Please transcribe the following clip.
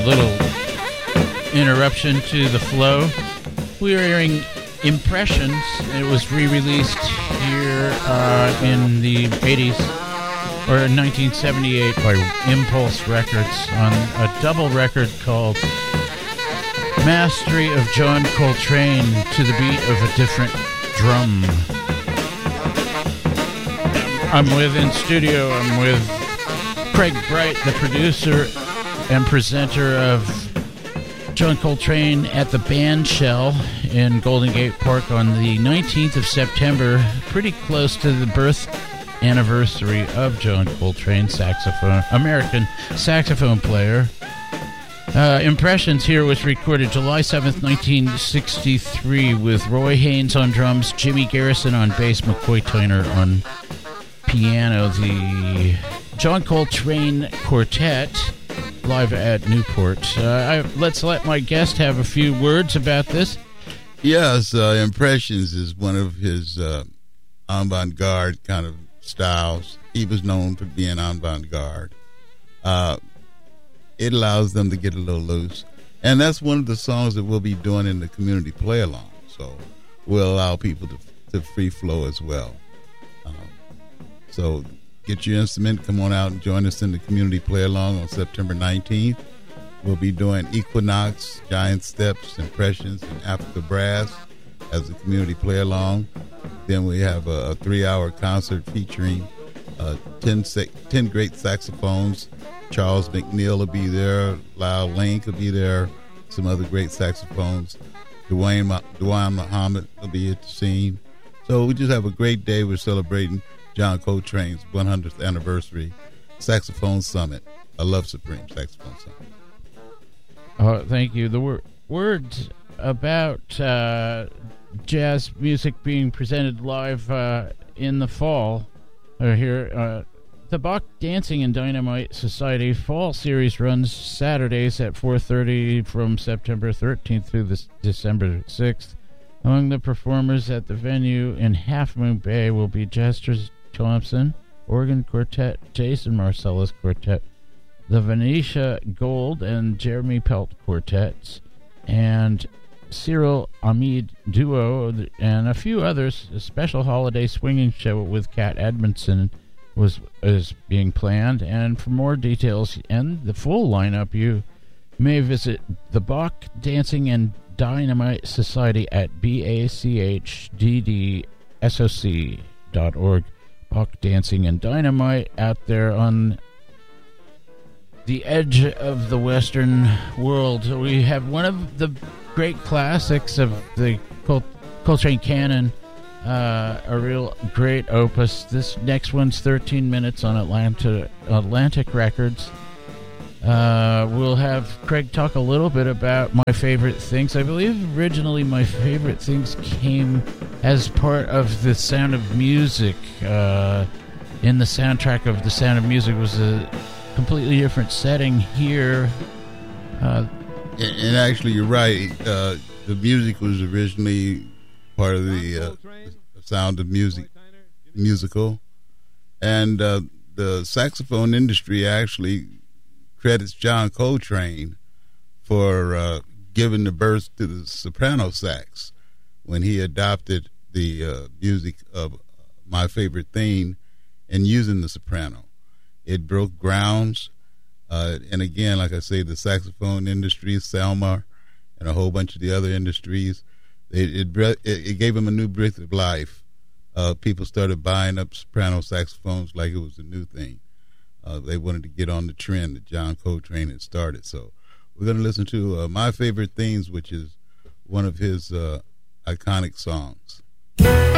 little interruption to the flow. We are hearing Impressions. It was re-released here in the 80s, or in 1978 by Impulse Records on a double record called Mastery of John Coltrane to the Beat of a Different Drum. I'm with Craig Bright, the producer and presenter of John Coltrane at the Band Shell in Golden Gate Park on the 19th of September, pretty close to the birth anniversary of John Coltrane, American saxophone player. Impressions here was recorded July 7th, 1963, with Roy Haynes on drums, Jimmy Garrison on bass, McCoy Tyner on piano. The John Coltrane Quartet, live at Newport. Let's let my guest have a few words about this. Yes, Impressions is one of his avant-garde kind of styles. He was known for being avant-garde. It allows them to get a little loose. And that's one of the songs that we'll be doing in the community play-along. So we'll allow people to free flow as well. So get your instrument, come on out and join us in the community play-along on September 19th. We'll be doing Equinox, Giant Steps, Impressions, and Africa Brass as a community play-along. Then we have a 3-hour concert featuring 10 great saxophones. Charles McNeil will be there. Lyle Link will be there. Some other great saxophones. Dwayne Muhammad will be at the scene. So we just have a great day. We're celebrating John Coltrane's 100th anniversary saxophone summit. I love Supreme Saxophone Summit. Oh, thank you. The words about jazz music being presented live in the fall are here. The Bach Dancing and Dynamite Society Fall Series runs Saturdays at 4:30 from September 13th through December 6th. Among the performers at the venue in Half Moon Bay will be Chester Thompson, Organ Quartet, Jason Marcellus Quartet, the Venetia Gold and Jeremy Pelt Quartets, and Cyril Amid Duo, and a few others. A special holiday swinging show with Kat Edmondson is being planned. And for more details and the full lineup, you may visit the Bach Dancing and Dynamite Society at bachddssoc.org. Bach Dancing and Dynamite out there on the edge of the Western world. We have one of the great classics of the Coltrane canon, a real great opus. This next one's 13 minutes on Atlantic Records. We'll have Craig talk a little bit about My Favorite Things. I believe originally My Favorite Things came as part of The Sound of Music. In the soundtrack of The Sound of Music was a completely different setting here. And actually, you're right. The music was originally part of the Sound of Music musical. And the saxophone industry actually credits John Coltrane for giving the birth to the soprano sax when he adopted the music of My Favorite Thing and using the soprano. It broke grounds. And again, like I say, the saxophone industry, Selma, and a whole bunch of the other industries, it gave them a new breath of life. People started buying up soprano saxophones like it was a new thing. They wanted to get on the trend that John Coltrane had started. So we're going to listen to My Favorite Things, which is one of his iconic songs.